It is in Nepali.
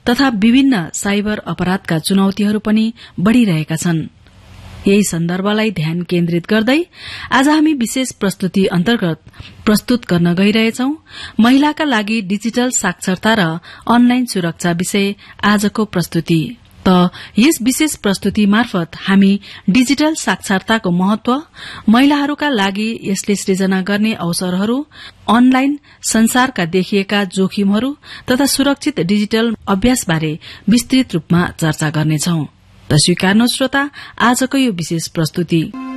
तथा विभिन्न साइबर अपराधका चुनौतीहरू पनि बढ़िरहेका छन्। यही सन्दर्भलाई ध्यान केन्द्रित गर्दै आज हामी विशेष प्रस्तुति अन्तर्गत प्रस्तुत गर्न गइरहेछौं महिलाका लागि डिजिटल साक्षरता र अनलाइन सुरक्षा विषय आजको प्रस्तुति। त यस विशेष प्रस्तुति मार्फत हामी डिजिटल साक्षरताको महत्व, महिलाहरूका लागि यसले सृजना गर्ने अवसरहरू, अनलाइन संसारका देखिएका जोखिमहरू तथा सुरक्षित डिजिटल अभ्यासबारे विस्तृत रूपमा चर्चा गर्नेछौं। त स्वीकार्नु श्रोता आजको यो विशेष प्रस्तुति।